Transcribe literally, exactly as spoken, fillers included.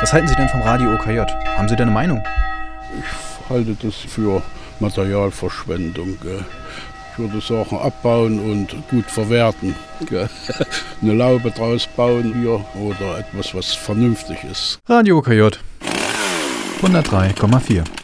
Was halten Sie denn vom Radio O K J? Haben Sie da eine Meinung? Ich halte das für Materialverschwendung. Gell. Ich würde Sachen abbauen und gut verwerten. Gell. Eine Laube draus bauen hier oder etwas, was vernünftig ist. Radio O K J hundertdrei Komma vier